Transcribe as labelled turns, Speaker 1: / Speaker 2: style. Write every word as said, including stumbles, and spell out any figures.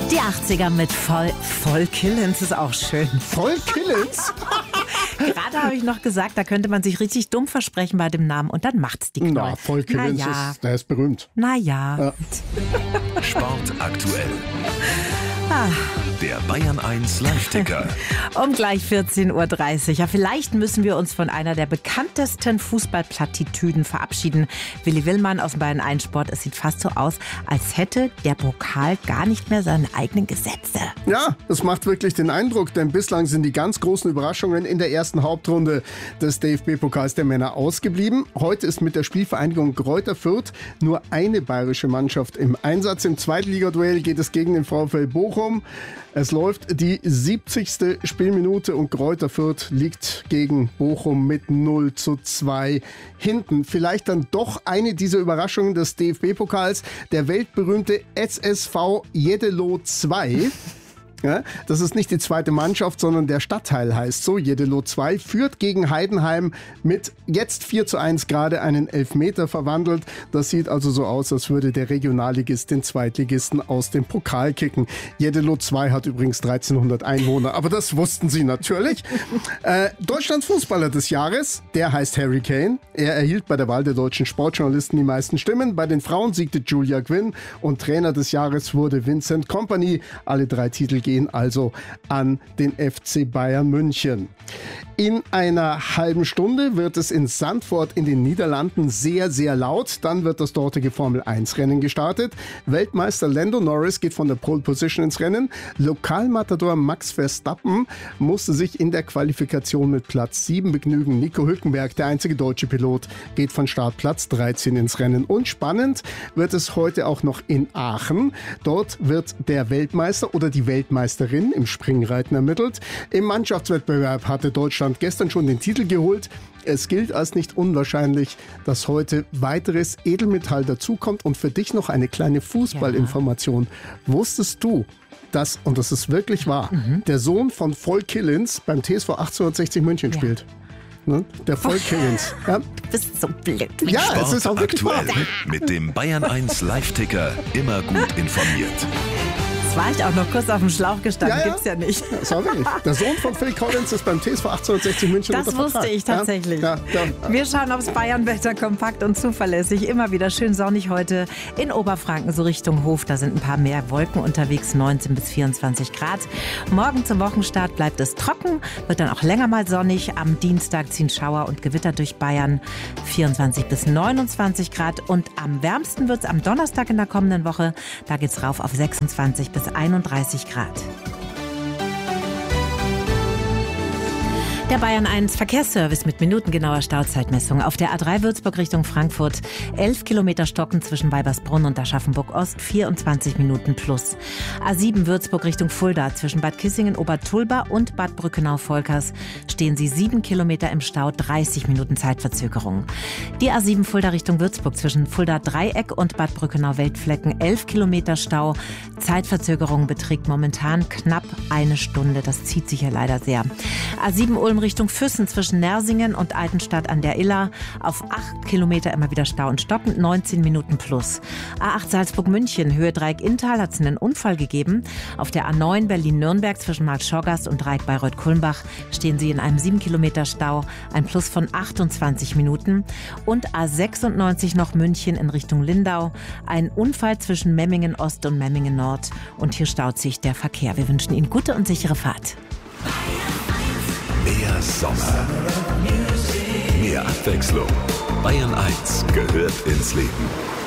Speaker 1: Die achtziger mit voll, voll Killens ist auch schön.
Speaker 2: Voll Killens?
Speaker 1: Gerade habe ich noch gesagt, da könnte man sich richtig dumm versprechen bei dem Namen und dann macht's die Knoll.
Speaker 2: Na, voll Killens,
Speaker 1: Na ja.
Speaker 2: ist, der ist berühmt.
Speaker 1: Naja.
Speaker 2: Ja.
Speaker 3: Sport aktuell.
Speaker 1: Ah.
Speaker 3: Der Bayern eins Live-Ticker.
Speaker 1: Um gleich vierzehn Uhr dreißig. Ja, vielleicht müssen wir uns von einer der bekanntesten Fußballplattitüden verabschieden. Willi Willmann aus dem Bayern eins Sport. Es sieht fast so aus, als hätte der Pokal gar nicht mehr seine eigenen Gesetze.
Speaker 2: Ja, es macht wirklich den Eindruck, denn bislang sind die ganz großen Überraschungen in der ersten Hauptrunde des D F B-Pokals der Männer ausgeblieben. Heute ist mit der Spielvereinigung Greuther Fürth nur eine bayerische Mannschaft im Einsatz. Im Zweitligaduell geht es gegen den VfL Bochum. Es läuft die siebzigste Spielminute und Greuther Fürth liegt gegen Bochum mit null zu zwei hinten. Vielleicht dann doch eine dieser Überraschungen des D F B-Pokals, der weltberühmte S S V Jeddelo zwei. Ja, das ist nicht die zweite Mannschaft, sondern der Stadtteil heißt so. Jeddelo zwei führt gegen Heidenheim mit jetzt vier zu eins gerade einen Elfmeter verwandelt. Das sieht also so aus, als würde der Regionalligist den Zweitligisten aus dem Pokal kicken. Jeddelo zwei hat übrigens dreizehnhundert Einwohner, aber das wussten Sie natürlich. äh, Deutschlands Fußballer des Jahres, der heißt Harry Kane. Er erhielt bei der Wahl der deutschen Sportjournalisten die meisten Stimmen. Bei den Frauen siegte Julia Quinn und Trainer des Jahres wurde Vincent Kompany. Alle drei Titel gehen also an den F C Bayern München. In einer halben Stunde wird es in Zandvoort in den Niederlanden sehr, sehr laut. Dann wird das dortige Formel eins Rennen gestartet. Weltmeister Lando Norris geht von der Pole Position ins Rennen. Lokalmatador Max Verstappen musste sich in der Qualifikation mit Platz sieben begnügen. Nico Hülkenberg, der einzige deutsche Pilot, geht von Startplatz dreizehn ins Rennen. Und spannend wird es heute auch noch in Aachen. Dort wird der Weltmeister oder die Weltmeisterin im Springreiten ermittelt. Im Mannschaftswettbewerb hatte Deutschland gestern schon den Titel geholt. Es gilt als nicht unwahrscheinlich, dass heute weiteres Edelmetall dazukommt. Und für dich noch eine kleine Fußballinformation. Ja. Wusstest du, dass, und das ist wirklich wahr, mhm. der Sohn von Voll Killens beim T S V achtzehnhundertsechzig München ja. spielt? Ne? Der Voll Killens. Ja.
Speaker 1: Du bist so blöd.
Speaker 2: Ja,
Speaker 3: Sport
Speaker 2: es ist auch wirklich
Speaker 3: aktuell
Speaker 2: wahr.
Speaker 3: mit dem Bayern eins Live-Ticker. Immer gut informiert.
Speaker 1: War ich auch noch kurz auf dem Schlauch gestanden,
Speaker 2: Ja, ja.
Speaker 1: gibt's ja nicht.
Speaker 2: Das war wirklich. Der Sohn von Phil Collins ist beim T S V achtzehnhundertsechzig München
Speaker 1: Das
Speaker 2: unter Vertrag.
Speaker 1: wusste ich tatsächlich.
Speaker 2: Ja, ja, ja.
Speaker 1: Wir schauen aufs Bayernwetter, kompakt und zuverlässig. Immer wieder schön sonnig heute in Oberfranken, so Richtung Hof. Da sind ein paar mehr Wolken unterwegs, neunzehn bis vierundzwanzig Grad. Morgen zum Wochenstart bleibt es trocken, wird dann auch länger mal sonnig. Am Dienstag ziehen Schauer und Gewitter durch Bayern, vierundzwanzig bis neunundzwanzig Grad. Und am wärmsten wird es am Donnerstag in der kommenden Woche. Da geht's rauf auf sechsundzwanzig bis einunddreißig Grad. Der Bayern eins Verkehrsservice mit minutengenauer Stauzeitmessung. Auf der A drei Würzburg Richtung Frankfurt elf Kilometer Stocken zwischen Weibersbrunn und Aschaffenburg Ost, vierundzwanzig Minuten plus. A sieben Würzburg Richtung Fulda zwischen Bad Kissingen, Obertulba und Bad Brückenau-Volkers stehen Sie sieben Kilometer im Stau, dreißig Minuten Zeitverzögerung. Die A sieben Fulda Richtung Würzburg zwischen Fulda Dreieck und Bad Brückenau-Waldflecken elf Kilometer Stau. Zeitverzögerung beträgt momentan knapp eine Stunde. Das zieht sich ja leider sehr. A sieben Ulm Richtung Füssen zwischen Nersingen und Altenstadt an der Iller auf acht Kilometer immer wieder Stau und Stocken, neunzehn Minuten plus. A acht Salzburg-München, Höhe Dreieck-Inntal hat es einen Unfall gegeben. Auf der A neun Berlin-Nürnberg zwischen Marktschorgast und Dreieck Bayreuth-Kulmbach stehen Sie in einem sieben Kilometer Stau, ein Plus von achtundzwanzig Minuten. Und A sechsundneunzig noch München in Richtung Lindau, ein Unfall zwischen Memmingen Ost und Memmingen Nord. Und hier staut sich der Verkehr. Wir wünschen Ihnen gute und sichere Fahrt.
Speaker 3: Mehr Sommer. Mehr Abwechslung. Bayern eins gehört ins Leben.